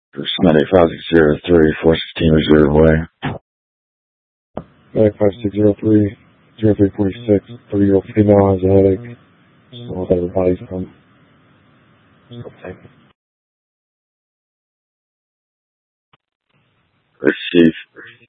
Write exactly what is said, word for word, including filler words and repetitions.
Sunday five six zero three four sixteen Reserve Way. Medic five six zero three zero three forty six. Three year old female has a headache. So that everybody's come. Chief.